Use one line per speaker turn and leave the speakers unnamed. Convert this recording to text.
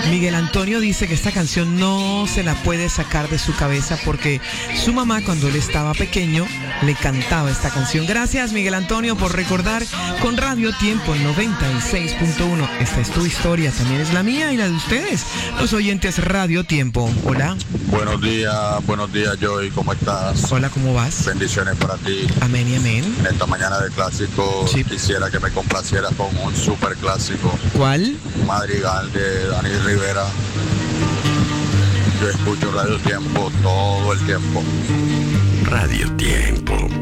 Miguel Antonio dice que esta canción no se la puede sacar de su cabeza porque su mamá, cuando él estaba pequeño, le cantaba esta canción. Gracias, Miguel Antonio, por recordar con Radio Tiempo el 96.1. Esta es tu historia, también es la mía y la de ustedes, los oyentes Radio Tiempo. Hola.
Buenos días, Joy, ¿cómo estás?
Hola, ¿cómo vas?
Bendiciones para ti.
Amén y amén.
En esta mañana de clásico,
sí,
quisiera que me complacieras con un super clásico.
¿Cuál?
Madrigal de Dani Rivera. Yo escucho Radio Tiempo todo el tiempo.
Radio Tiempo.